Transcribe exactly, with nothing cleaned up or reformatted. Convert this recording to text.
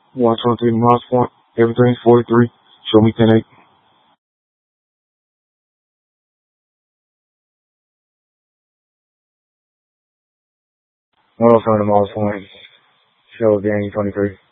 one twenty-three miles point. Everything's forty-three. Show me ten eight. one oh seven miles point. Show game twenty-three.